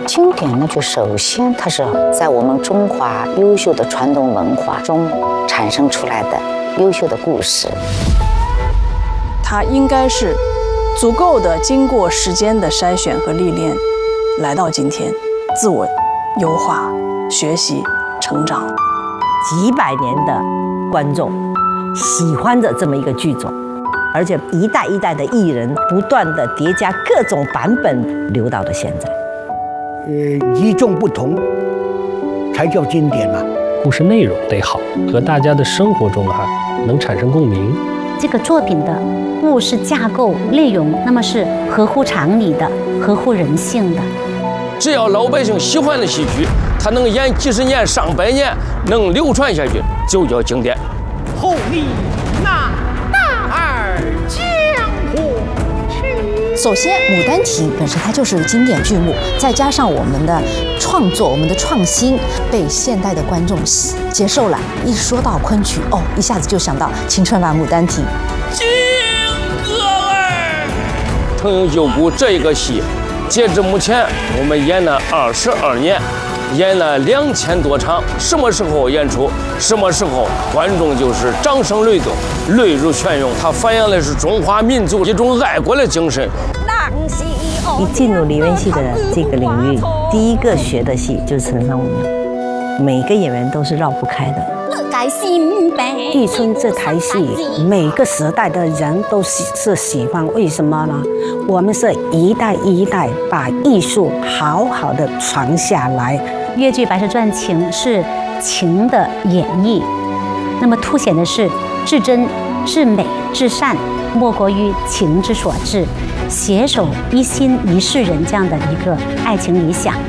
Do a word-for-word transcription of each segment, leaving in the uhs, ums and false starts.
经典呢，就首先它是在我们中华优秀的传统文化中产生出来的优秀的故事。 它应该是足够的经过时间的筛选和历练，来到今天，自我优化、学习、成长。 几百年的观众喜欢着这么一个剧种，而且一代一代的艺人不断的叠加各种版本，留到了现在。 呃，与众不同才叫经典嘛。 故事内容得好，和大家的生活中哈、啊、能产生共鸣。 这个作品的故事架构内容，那么是合乎常理的，合乎人性的。 只要老百姓喜欢的戏曲，它能演几十年、上百年，能流传下去，就叫经典。 后立那大儿江湖去。 首先，《牡丹亭》本身它就是经典剧目，再加上我们的创作、我们的创新，被现代的观众接受了。一说到昆曲，哦，一下子就想到青春版《牡丹亭》。 金哥儿，重游旧故这一个戏，截至目前我们演了二十二年。演了两千多场，什么时候演出，什么时候观众就是掌声雷动，泪如泉涌。它反映的是中华民族一种爱国的精神。 一进入梨园戏的这个领域，第一个学的戏就是陈三五娘，每个演员都是绕不开的。 玉春这台戏，每个时代的人都是是喜欢，为什么呢？我们是一代一代把艺术好好的传下来。 越剧《白蛇传》情是情的演绎，那么凸显的是至真、至美、至善，莫过于情之所至，携手一心一世人这样的一个爱情理想。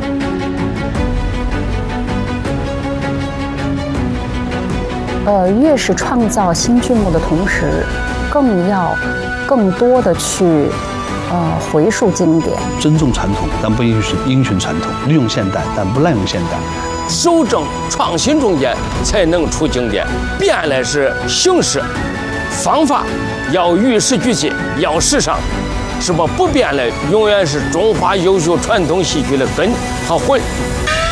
呃，越是创造新剧目的同时，更要更多的去呃回溯经典， 尊重传统，但不允许因循传统；利用现代，但不滥用现代。 守正创新中间才能出经典。变了是形式，方法要与时俱进，要时尚。是吧？不变的永远是中华优秀传统戏剧的根和魂。